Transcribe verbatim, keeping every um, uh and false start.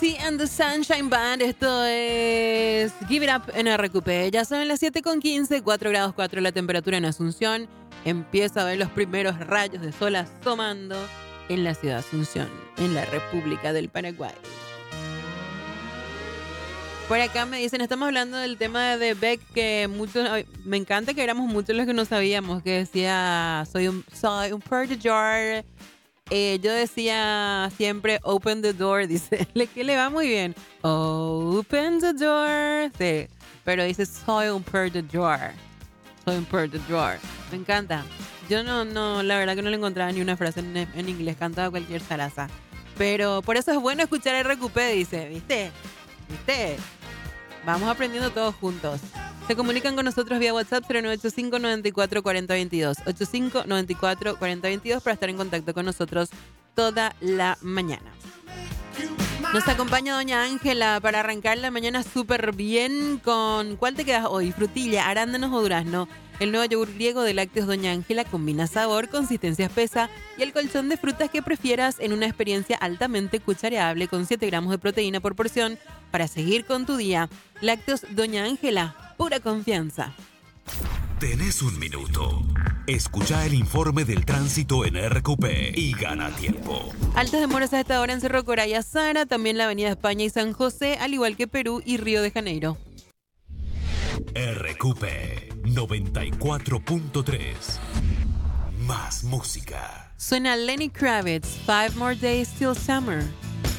T and the Sunshine Band. Esto es Give It Up en R Q P. Ya son las siete con quince, cuatro grados cuatro la temperatura en Asunción. Empieza a ver los primeros rayos de sol asomando en la ciudad de Asunción, en la República del Paraguay. Por acá me dicen, estamos hablando del tema de Beck, que muchos, me encanta que éramos muchos los que no sabíamos, que decía, soy un, soy un Pearl Jar. Eh, yo decía siempre, open the door, dice, que le va muy bien. Open the door. Sí, pero dice, soy un Pearl Jar. Soy un Pearl Jar. Me encanta. Yo no, no, la verdad que no le encontraba ni una frase en, en inglés, cantaba cualquier zaraza. Pero por eso es bueno escuchar R Q P, dice, ¿viste? ¿Viste? Vamos aprendiendo todos juntos. Se comunican con nosotros vía WhatsApp cero nueve ocho cinco, nueve cuatro, cuatro cero dos dos. ocho cinco, nueve cuatro, cuatro cero dos dos para estar en contacto con nosotros toda la mañana. Nos acompaña doña Ángela para arrancar la mañana súper bien con... ¿Cuál te quedas hoy? ¿Frutilla, arándanos o durazno? El nuevo yogur griego de lácteos doña Ángela combina sabor, consistencia espesa y el colchón de frutas que prefieras en una experiencia altamente cuchareable con siete gramos de proteína por porción para seguir con tu día. Lácteos doña Ángela, pura confianza. Tenés un minuto. Escucha el informe del tránsito en R Q P y gana tiempo. Altas demoras a esta hora en Cerro Coraya, Sara, también la Avenida España y San José, al igual que Perú y Río de Janeiro. R Q P noventa y cuatro punto tres. Más música. Suena Lenny Kravitz, Five More Days Till Summer.